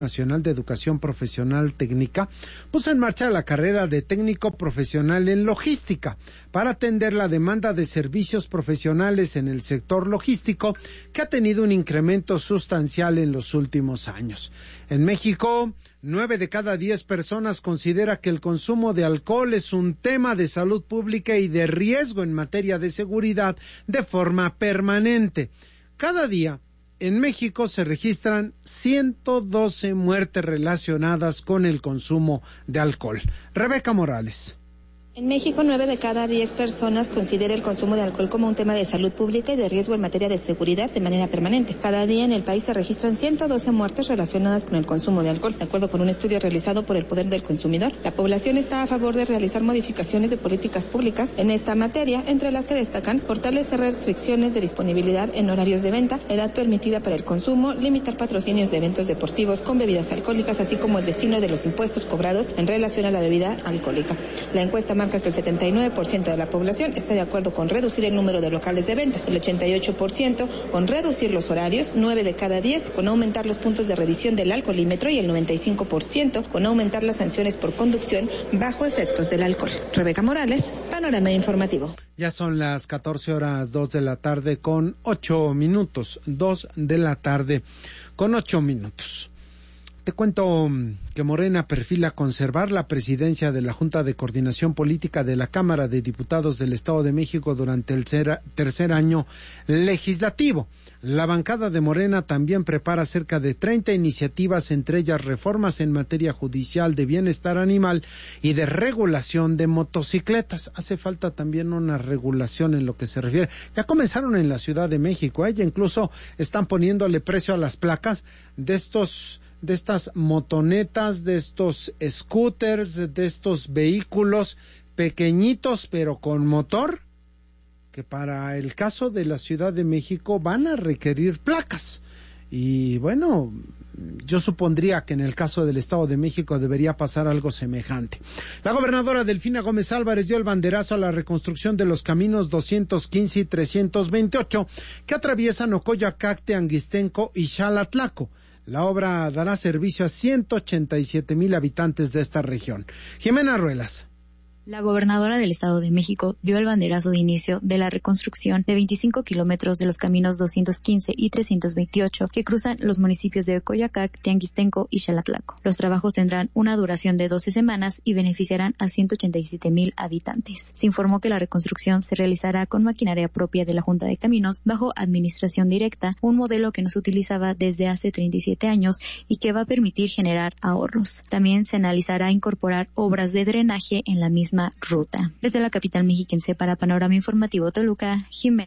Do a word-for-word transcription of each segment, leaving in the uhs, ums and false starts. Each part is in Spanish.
Nacional de Educación Profesional Técnica puso en marcha la carrera de técnico profesional en logística para atender la demanda de servicios profesionales en el sector logístico, que ha tenido un incremento sustancial en los últimos años. En México, nueve de cada diez personas considera que el consumo de alcohol es un tema de salud pública y de riesgo en materia de seguridad de forma permanente. Cada día, en México se registran ciento doce muertes relacionadas con el consumo de alcohol. Rebeca Morales. En México, nueve de cada diez personas considera el consumo de alcohol como un tema de salud pública y de riesgo en materia de seguridad de manera permanente. Cada día en el país se registran ciento doce muertes relacionadas con el consumo de alcohol. De acuerdo con un estudio realizado por el Poder del Consumidor, la población está a favor de realizar modificaciones de políticas públicas en esta materia, entre las que destacan fortalecer restricciones de disponibilidad en horarios de venta, edad permitida para el consumo, limitar patrocinios de eventos deportivos con bebidas alcohólicas, así como el destino de los impuestos cobrados en relación a la bebida alcohólica. La encuesta marca que el setenta y nueve por ciento de la población está de acuerdo con reducir el número de locales de venta, el ochenta y ocho por ciento con reducir los horarios, nueve de cada diez con aumentar los puntos de revisión del alcoholímetro y el noventa y cinco por ciento con aumentar las sanciones por conducción bajo efectos del alcohol. Rebeca Morales, Panorama Informativo. Ya son las catorce horas dos de la tarde con ocho minutos, dos de la tarde con ocho minutos. Te cuento que Morena perfila conservar la presidencia de la Junta de Coordinación Política de la Cámara de Diputados del Estado de México durante el tercer año legislativo. La bancada de Morena también prepara cerca de treinta iniciativas, entre ellas reformas en materia judicial, de bienestar animal y de regulación de motocicletas. Hace falta también una regulación en lo que se refiere. Ya comenzaron en la Ciudad de México, ¿eh? Ya incluso están poniéndole precio a las placas de estos de estas motonetas, de estos scooters, de estos vehículos pequeñitos pero con motor, que para el caso de la Ciudad de México van a requerir placas. Y bueno, yo supondría que en el caso del Estado de México debería pasar algo semejante. La gobernadora Delfina Gómez Álvarez dio el banderazo a la reconstrucción de los caminos doscientos quince y trescientos veintiocho que atraviesan Ocoyoacac, Teanguistenco y Xalatlaco. La obra dará servicio a ciento ochenta y siete mil habitantes de esta región. Jimena Ruelas. La gobernadora del Estado de México dio el banderazo de inicio de la reconstrucción de veinticinco kilómetros de los caminos doscientos quince y trescientos veintiocho que cruzan los municipios de Ocoyoacac, Teanguistenco y Xalatlaco. Los trabajos tendrán una duración de doce semanas y beneficiarán a ciento ochenta y siete mil habitantes. Se informó que la reconstrucción se realizará con maquinaria propia de la Junta de Caminos bajo administración directa, un modelo que no se utilizaba desde hace treinta y siete años y que va a permitir generar ahorros. También se analizará incorporar obras de drenaje en la misma ruta. Desde la capital mexiquense para Panorama Informativo Toluca, Jimena.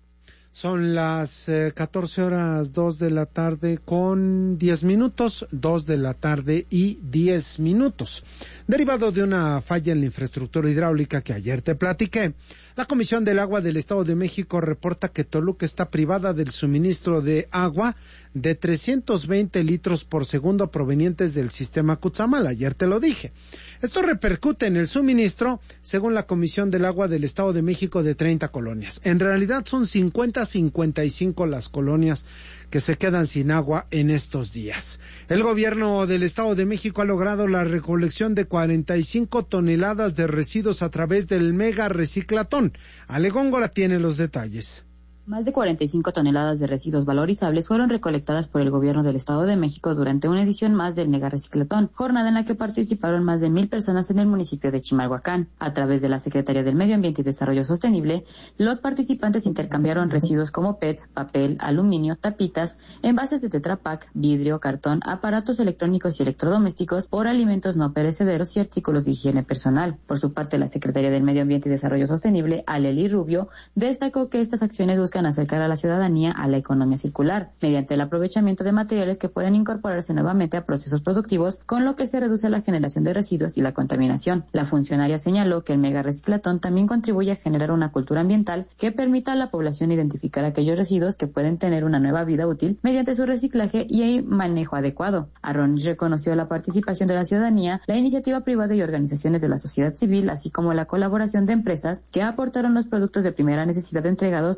Son las eh, catorce horas dos de la tarde con diez minutos, dos de la tarde y diez minutos. Derivado de una falla en la infraestructura hidráulica que ayer te platiqué, la Comisión del Agua del Estado de México reporta que Toluca está privada del suministro de agua de trescientos veinte litros por segundo provenientes del sistema Cutzamala. Ayer te lo dije. Esto repercute en el suministro, según la Comisión del Agua del Estado de México, de treinta colonias. En realidad son cincuenta, cincuenta y cinco las colonias que se quedan sin agua en estos días. El gobierno del Estado de México ha logrado la recolección de cuarenta y cinco toneladas de residuos a través del mega reciclatón. Ale Góngora tiene los detalles. Más de cuarenta y cinco toneladas de residuos valorizables fueron recolectadas por el gobierno del Estado de México durante una edición más del Mega Reciclatón, jornada en la que participaron más de mil personas en el municipio de Chimalhuacán. A través de la Secretaría del Medio Ambiente y Desarrollo Sostenible, los participantes intercambiaron residuos como P E T, papel, aluminio, tapitas, envases de Tetra Pak, vidrio, cartón, aparatos electrónicos y electrodomésticos por alimentos no perecederos y artículos de higiene personal. Por su parte, la Secretaría del Medio Ambiente y Desarrollo Sostenible, Aleli Rubio, destacó que estas acciones buscan acercar a la ciudadanía a la economía circular, mediante el aprovechamiento de materiales que pueden incorporarse nuevamente a procesos productivos, con lo que se reduce la generación de residuos y la contaminación. La funcionaria señaló que el mega reciclatón también contribuye a generar una cultura ambiental que permita a la población identificar aquellos residuos que pueden tener una nueva vida útil mediante su reciclaje y manejo adecuado. Arronis reconoció la participación de la ciudadanía, la iniciativa privada y organizaciones de la sociedad civil, así como la colaboración de empresas que aportaron los productos de primera necesidad entregados a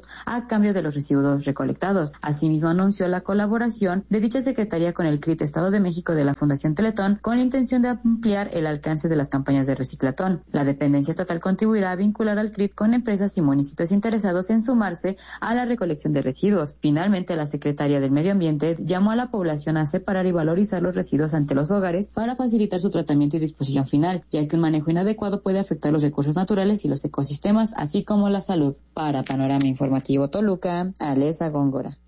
a cambio de los residuos recolectados. Asimismo, anunció la colaboración de dicha secretaría con el C R I T Estado de México de la Fundación Teletón con la intención de ampliar el alcance de las campañas de reciclatón. La dependencia estatal contribuirá a vincular al C R I T con empresas y municipios interesados en sumarse a la recolección de residuos. Finalmente, la secretaria del Medio Ambiente llamó a la población a separar y valorizar los residuos ante los hogares para facilitar su tratamiento y disposición final, ya que un manejo inadecuado puede afectar los recursos naturales y los ecosistemas, así como la salud. Para Panorama Informativo Toluca, Alesa Góngora.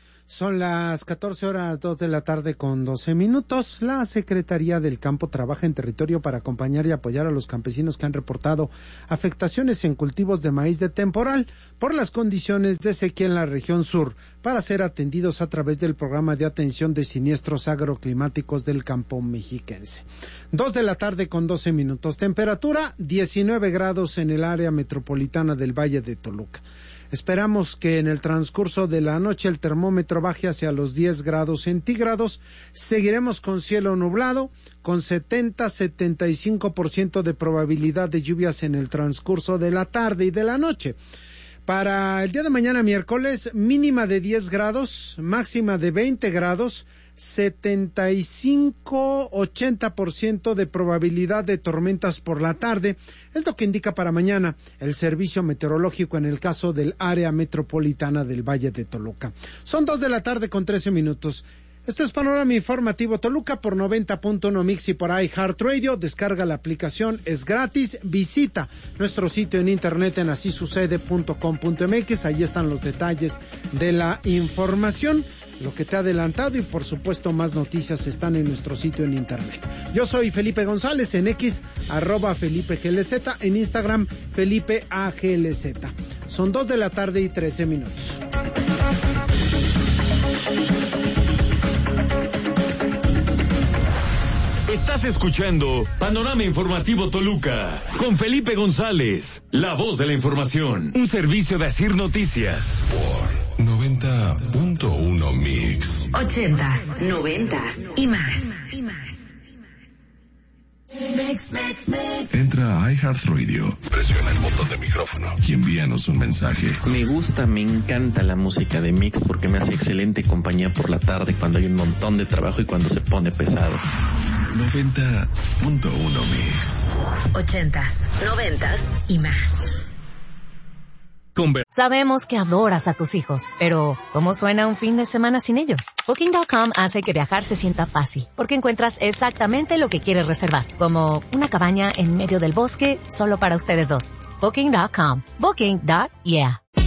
Son las catorce horas dos de la tarde con doce minutos. La Secretaría del Campo trabaja en territorio para acompañar y apoyar a los campesinos que han reportado afectaciones en cultivos de maíz de temporal por las condiciones de sequía en la región sur, para ser atendidos a través del programa de atención de siniestros agroclimáticos del campo mexiquense. Dos de la tarde con doce minutos. Temperatura diecinueve grados en el área metropolitana del Valle de Toluca. Esperamos que en el transcurso de la noche el termómetro baje hacia los diez grados centígrados. Seguiremos con cielo nublado, con setenta a setenta y cinco por ciento de probabilidad de lluvias en el transcurso de la tarde y de la noche. Para el día de mañana, miércoles, mínima de diez grados, máxima de veinte grados, setenta y cinco a ochenta por ciento de probabilidad de tormentas por la tarde. Es lo que indica para mañana el servicio meteorológico en el caso del área metropolitana del Valle de Toluca. Son dos de la tarde con trece minutos. Esto es Panorama Informativo Toluca por noventa punto uno Mix y por iHeartRadio. Descarga la aplicación, es gratis. Visita nuestro sitio en internet en así sucede punto com punto mx. Ahí están los detalles de la información, lo que te ha adelantado, y por supuesto más noticias están en nuestro sitio en internet. Yo soy Felipe González, en X, arroba Felipe G L Z, en Instagram, Felipe A G L Z. Son dos de la tarde y trece minutos. Estás escuchando Panorama Informativo Toluca con Felipe González, la voz de la información, un servicio de Asir Noticias por noventa punto uno Mix. Ochentas, noventas y más. Y más. Entra a iHeartRadio, presiona el botón de micrófono y envíanos un mensaje. Me gusta, me encanta la música de Mix porque me hace excelente compañía por la tarde cuando hay un montón de trabajo y cuando se pone pesado. noventa punto uno Mix. Ochentas, noventas y más. Sabemos que adoras a tus hijos, pero ¿cómo suena un fin de semana sin ellos? Booking punto com hace que viajar se sienta fácil, porque encuentras exactamente lo que quieres reservar, como una cabaña en medio del bosque solo para ustedes dos. Booking punto com. Booking. Yeah.